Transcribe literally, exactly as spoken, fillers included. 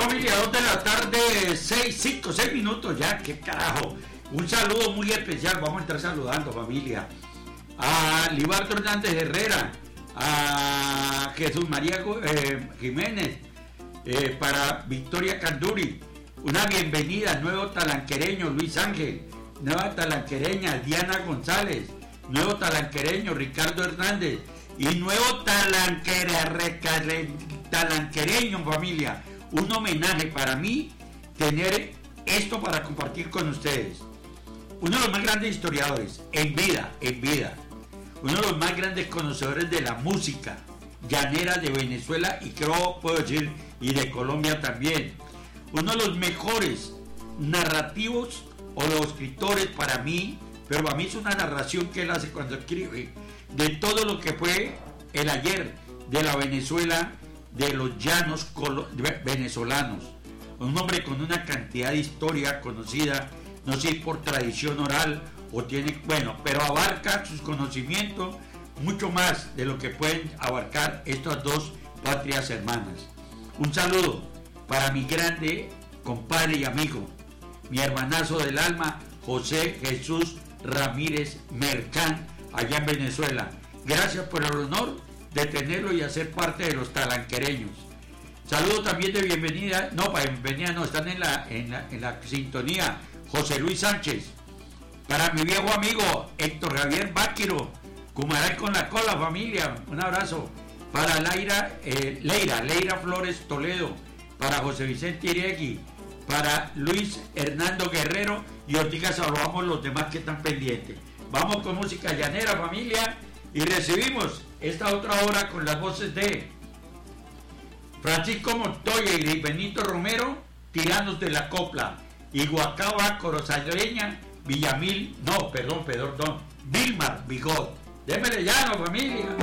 familia, dos de la tarde, seis, cinco, seis minutos ya, qué carajo. Un saludo muy especial, vamos a estar saludando, familia. A Libardo Hernández Herrera, a Jesús María eh, Jiménez, eh, para Victoria Canduri. Una bienvenida al nuevo talanquereño Luis Ángel, nueva talanquereña Diana González, nuevo talanquereño Ricardo Hernández y nuevo talanquera, talanquereño, familia. Un homenaje para mí tener esto para compartir con ustedes. Uno de los más grandes historiadores en vida, en vida. Uno de los más grandes conocedores de la música llanera de Venezuela y creo puedo decir y de Colombia también. Uno de los mejores narrativos o los escritores para mí, pero para mí es una narración que él hace cuando escribe de todo lo que fue el ayer de la Venezuela, de los llanos venezolanos. Un hombre con una cantidad de historia conocida, no sé si por tradición oral o tiene, bueno, pero abarca sus conocimientos mucho más de lo que pueden abarcar estas dos patrias hermanas. Un saludo para mi grande compadre y amigo, mi hermanazo del alma, José Jesús Ramírez Mercán, allá en Venezuela. Gracias por el honor de tenerlo y hacer parte de los talanquereños. Saludo también de bienvenida, no, para bienvenida no, están en la, en la, en la sintonía, José Luis Sánchez. Para mi viejo amigo Héctor Javier Báquiro, Cumaral con la cola, familia, un abrazo. Para Leira, eh, Leira, Leira Flores Toledo, para José Vicente Iriegui, para Luis Hernando Guerrero y Ortiga, saludamos los demás que están pendientes. Vamos con música llanera, familia, y recibimos esta otra hora con las voces de Francisco Montoya y Benito Romero, Tiranos de la Copla, y Guacaba Corozaleña, Villamil, no, perdón, perdón, Vilmar Bigot. Démele llano, familia.